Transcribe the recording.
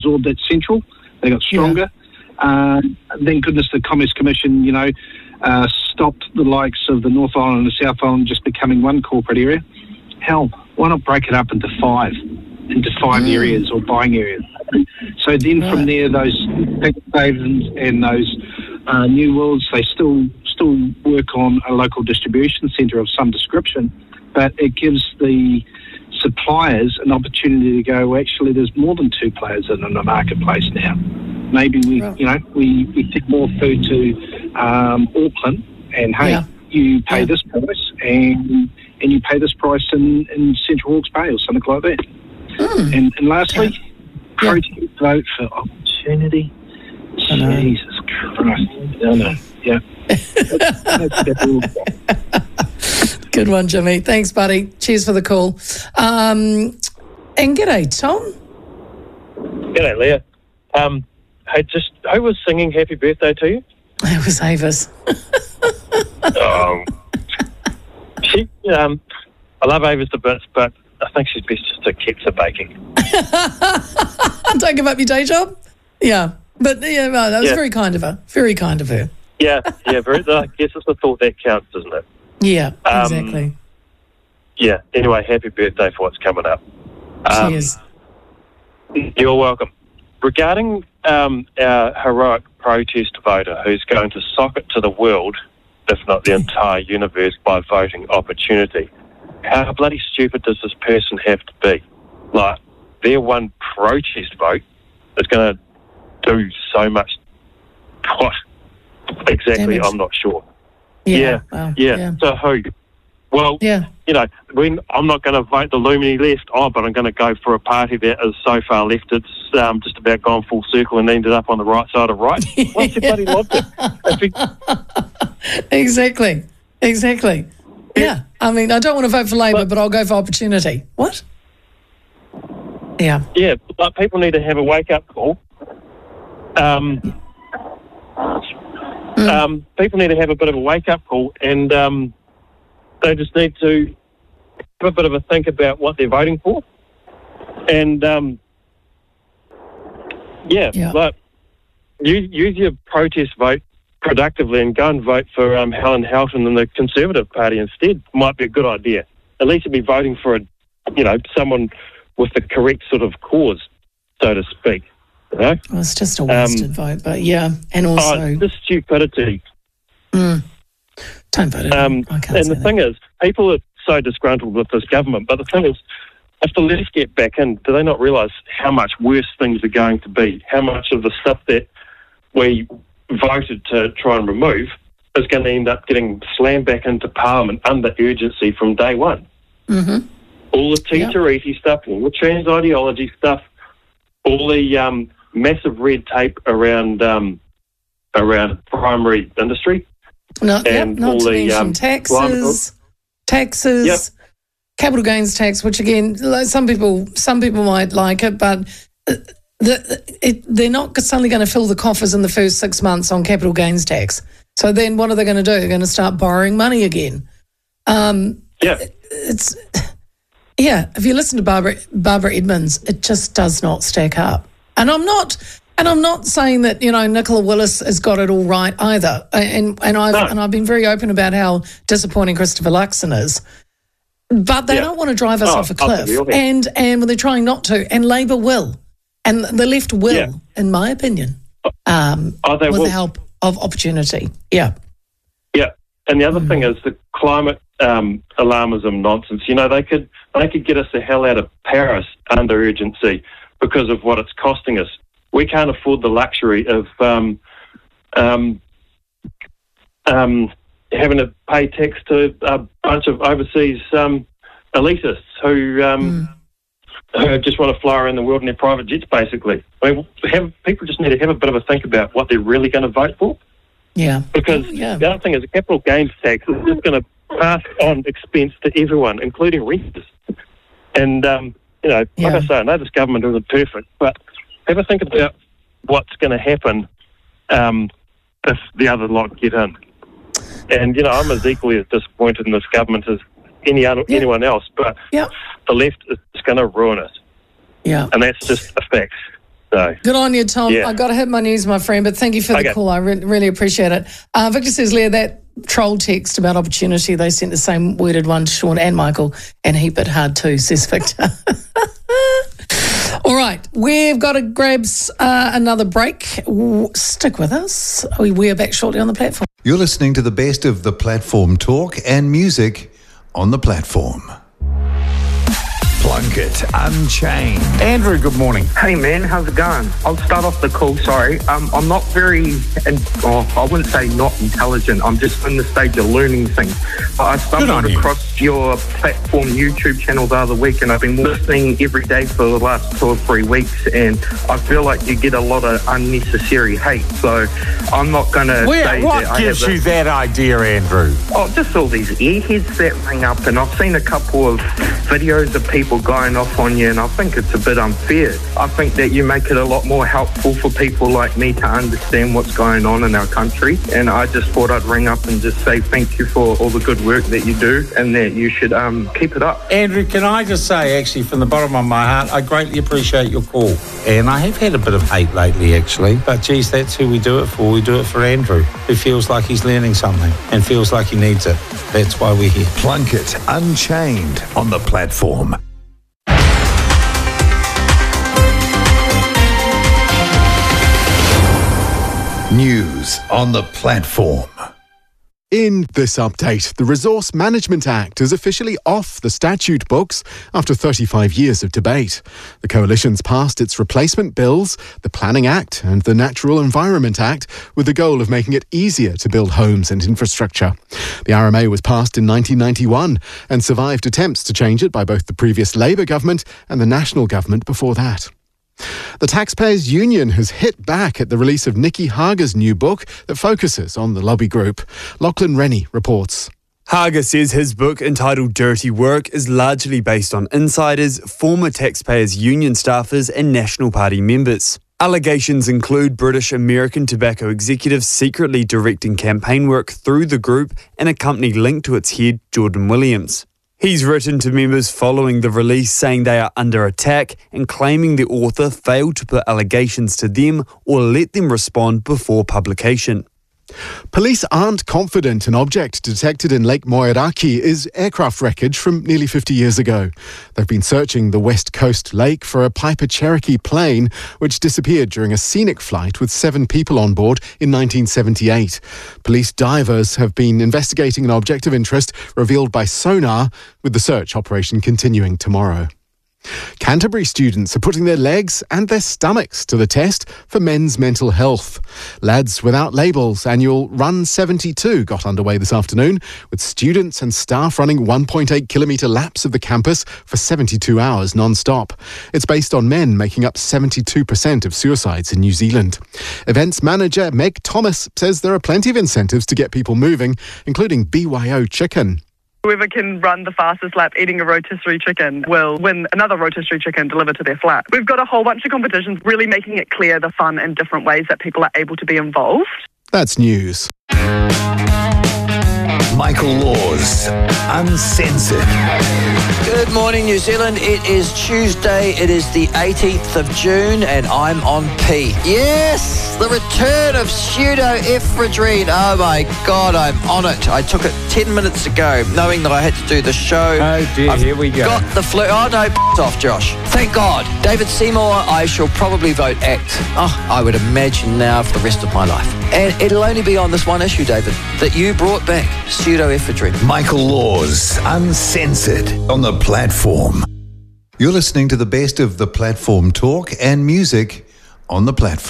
absorbed that central. They got stronger. Thank goodness the Commerce Commission, stopped the likes of the North Island and the South Island just becoming one corporate area. Hell, why not break it up into five areas or buying areas? So then from there, those havens and those new worlds, they still work on a local distribution centre of some description, but it gives the suppliers an opportunity to go, well, actually, there's more than two players in the marketplace now. Maybe we take more food to Auckland, and hey, you pay this price, and you pay this price in Central Hawke's Bay or something like that. And lastly, protest vote for opportunity. Jesus Christ. No. Yeah. Good one, Jimmy. Thanks, buddy. Cheers for the call. And g'day, Tom. G'day, Leah. Who was singing Happy Birthday to you? It was Avis. I love Avis to bits, but I think she's best just to keep her baking. Don't give up your day job? Yeah. But, that was very kind of her. Very kind of her. Yeah, I guess it's the thought that counts, isn't it? Yeah, exactly. Yeah, anyway, happy birthday for what's coming up. Cheers. You're welcome. Regarding our heroic protest voter who's going to sock it to the world, if not the entire universe, by voting opportunity, how bloody stupid does this person have to be? Like, their one protest vote is going to do so much. What exactly? Damage. I'm not sure. Yeah. So who? Well, I'm not going to vote the Lumini left, but I'm going to go for a party that is so far left it's just about gone full circle and ended up on the right side of right. What's your bloody logic? Exactly. Yeah. I mean, I don't want to vote for Labor, but I'll go for opportunity. What? Yeah. Yeah, but people need to have a wake-up call. People need to have a bit of a wake-up call, and they just need to have a bit of a think about what they're voting for. And, use your protest vote productively and go and vote for Helen Houghton and the Conservative Party instead. Might be a good idea. At least you'd be voting for, someone with the correct sort of cause, so to speak. Well, it's just a wasted vote, but yeah, and also the stupidity. Don't vote it. I can't. And the thing is, people are so disgruntled with this government. But the thing is, if the left get back in, do they not realise how much worse things are going to be? How much of the stuff that we voted to try and remove is going to end up getting slammed back into Parliament under urgency from day one? Mm-hmm. All the T-Tariti stuff, all the trans ideology stuff, all the massive red tape around primary industry. Not to mention taxes, capital gains tax, which again, some people might like it, but they're not suddenly going to fill the coffers in the first 6 months on capital gains tax. So then what are they going to do? They're going to start borrowing money again. If you listen to Barbara Edmonds, it just does not stack up. And I'm not saying that Nicola Willis has got it all right either. And I've been very open about how disappointing Christopher Luxon is. But they don't want to drive us off a cliff. And they're trying not to. And Labor will, and the left will, in my opinion, with the help of opportunity. Yeah. Yeah. And the other thing is the climate alarmism nonsense. They could get us the hell out of Paris under urgency because of what it's costing us. We can't afford the luxury of having to pay tax to a bunch of overseas elitists who just want to fly around the world in their private jets, basically. I mean, people just need to have a bit of a think about what they're really going to vote for. Yeah. Because the other thing is a capital gains tax is just going to pass on expense to everyone, including renters. And, like I say, I know this government isn't perfect, but have a think about what's going to happen if the other lot get in. And, I'm as equally as disappointed in this government as anyone else, but the left is going to ruin it. Yeah. And that's just a fact. So good on you, Tom. Yeah. I got to hit my knees, my friend, but thank you for the call. I really appreciate it. Victor says, Leah, that troll text about opportunity, they sent the same worded one to Sean and Michael, and he bit hard too, says Victor. All right, we've got to grab another break. Stick with us. We are back shortly on the platform. You're listening to the best of the platform talk and music on the platform. Plunkett Unchained. Andrew, good morning. Hey man, how's it going? I'll start off the call, sorry. I'm not very, I wouldn't say not intelligent, I'm just in the stage of learning things. But I stumbled across your platform YouTube channel the other week, and I've been listening every day for the last 2 or 3 weeks, and I feel like you get a lot of unnecessary hate, so I'm not going to say what that gives you that idea, Andrew? Oh, just all these airheads that ring up, and I've seen a couple of videos of people going off on you, and I think it's a bit unfair. I think that you make it a lot more helpful for people like me to understand what's going on in our country, and I just thought I'd ring up and just say thank you for all the good work that you do, and that you should keep it up. Andrew, can I just say, actually, from the bottom of my heart, I greatly appreciate your call. And I have had a bit of hate lately, actually, but geez, that's who we do it for. We do it for Andrew, who feels like he's learning something and feels like he needs it. That's why we're here. Plunkett Unchained on the platform. News on the platform. In this update, the Resource Management Act is officially off the statute books after 35 years of debate. The coalition's passed its replacement bills, the Planning Act and the Natural Environment Act, with the goal of making it easier to build homes and infrastructure. The RMA was passed in 1991 and survived attempts to change it by both the previous Labour government and the National government before that. The Taxpayers Union has hit back at the release of Nicky Hager's new book that focuses on the lobby group. Lachlan Rennie reports. Hager says his book, entitled Dirty Work, is largely based on insiders, former Taxpayers Union staffers and National Party members. Allegations include British American tobacco executives secretly directing campaign work through the group and a company linked to its head, Jordan Williams. He's written to members following the release saying they are under attack and claiming the author failed to put allegations to them or let them respond before publication. Police aren't confident an object detected in Lake Moeraki is aircraft wreckage from nearly 50 years ago. They've been searching the West Coast Lake for a Piper Cherokee plane which disappeared during a scenic flight with 7 people on board in 1978. Police divers have been investigating an object of interest revealed by sonar, with the search operation continuing tomorrow. Canterbury students are putting their legs and their stomachs to the test for men's mental health. Lads Without Labels annual Run 72 got underway this afternoon, with students and staff running 1.8 kilometre laps of the campus for 72 hours non-stop. It's based on men making up 72% of suicides in New Zealand. Events manager Meg Thomas says there are plenty of incentives to get people moving, including BYO Chicken. Whoever can run the fastest lap eating a rotisserie chicken will win another rotisserie chicken delivered to their flat. We've got a whole bunch of competitions really making it clear the fun and different ways that people are able to be involved. That's news. Michael Laws, Uncensored. Good morning, New Zealand. It is Tuesday. It is the 18th of June, and I'm on P. Yes, the return of pseudoephedrine. Oh my God, I'm on it. I took it 10 minutes ago, knowing that I had to do the show. Oh dear, here we go. Got the flu. Oh no, off, Josh. Thank God. David Seymour, I shall probably vote ACT. Oh, I would imagine now for the rest of my life. And it'll only be on this one issue, David, that you brought back pseudoephedrine. Michael Laws, Uncensored on the platform. You're listening to the best of the platform talk and music on the platform.